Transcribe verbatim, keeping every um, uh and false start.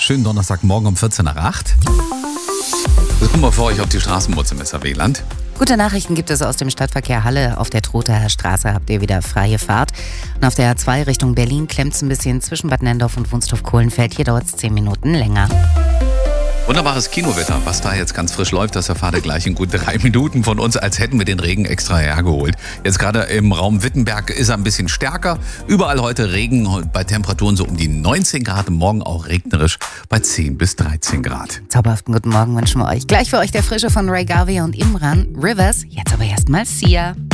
Schönen Donnerstagmorgen um vierzehn nach acht. Wir kommen mal vor euch auf die Straßenmutze im S R W-Land. Gute Nachrichten gibt es aus dem Stadtverkehr Halle. Auf der Trothaer Straße habt ihr wieder freie Fahrt. Und auf der A zwei Richtung Berlin klemmt es ein bisschen zwischen Bad Nenndorf und Wunstorf-Kohlenfeld. Hier dauert es zehn Minuten länger. Wunderbares Kinowetter, was da jetzt ganz frisch läuft, das erfahrt ihr gleich in gut drei Minuten von uns, als hätten wir den Regen extra hergeholt. Jetzt gerade im Raum Wittenberg ist er ein bisschen stärker. Überall heute Regen, bei Temperaturen so um die neunzehn Grad, morgen auch regnerisch bei zehn bis dreizehn Grad. Zauberhaften guten Morgen wünschen wir euch. Gleich für euch der Frische von Ray Garvey und Imran. Rivers, jetzt aber erstmal Sia.